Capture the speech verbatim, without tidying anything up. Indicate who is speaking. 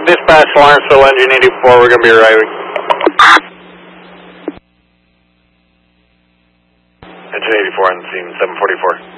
Speaker 1: Dispatch Lawrenceville, engine eighty-four, we're going to be arriving. Engine eighty-four on scene, seven forty-four.